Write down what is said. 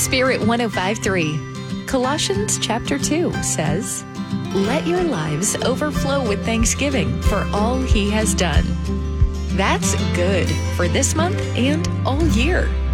Spirit 105.3. Colossians chapter 2 says, "Let your lives overflow with thanksgiving for all he has done." That's good for this month and all year.